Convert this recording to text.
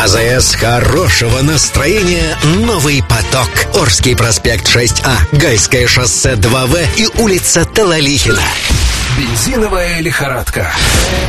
АЗС хорошего настроения «Новый поток». Орский проспект 6А, Гайское шоссе 2В и улица Талалихина. Бензиновая лихорадка.